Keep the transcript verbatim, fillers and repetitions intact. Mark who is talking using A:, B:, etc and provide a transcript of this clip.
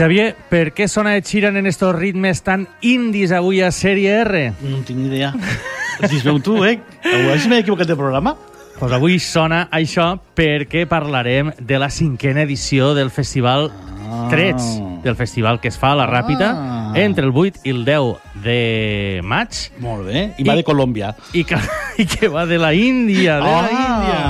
A: Xavier, per què sona Ed Sheeran en estos ritmes tan indis avui a Sèrie R?
B: No en tinc ni idea. Dis-me tu, eh? A si m'he equivocat de programa?
A: Pues avui sona això perquè parlarem de la cinquena edició del Festival
B: Ah.
A: Trets, del festival que es fa a la Ràpita
B: Ah.
A: entre el vuit i el deu de maig.
B: Molt bé. I va
A: I-
B: de Colòmbia.
A: I que, i que va de la Índia, de la
B: Ah.
A: Índia.